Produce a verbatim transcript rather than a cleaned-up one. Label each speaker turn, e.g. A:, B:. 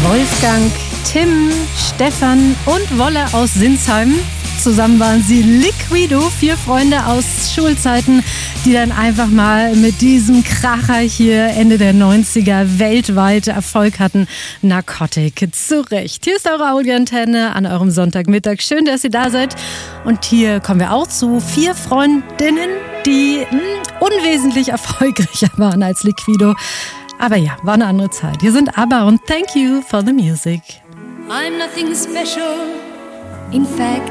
A: Wolfgang, Tim, Stefan und Wolle aus Sinsheim. Zusammen waren sie Liquido, vier Freunde aus Schulzeiten, die dann einfach mal mit diesem Kracher hier Ende der neunziger weltweit Erfolg hatten. Narcotic, zu Recht. Hier ist eure Audioantenne an eurem Sonntagmittag. Schön, dass ihr da seid. Und hier kommen wir auch zu vier Freundinnen, die mh, unwesentlich erfolgreicher waren als Liquido. Aber ja, war eine andere Zeit. Hier sind ABBA und Thank You for the Music.
B: I'm nothing special, in fact